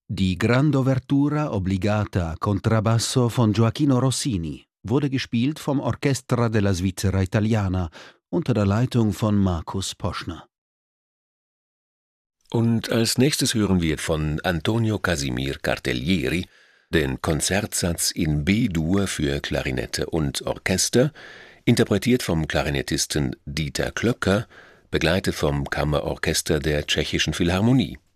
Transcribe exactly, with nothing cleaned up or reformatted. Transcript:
Die Grandovertura Obbligata Contrabbasso von Gioachino Rossini wurde gespielt vom Orchestra della Svizzera Italiana unter der Leitung von Markus Poschner. Und als nächstes hören wir von Antonio Casimir Cartellieri den Konzertsatz in B-Dur für Klarinette und Orchester, interpretiert vom Klarinettisten Dieter Klöcker, begleitet vom Kammerorchester der Tschechischen Philharmonie.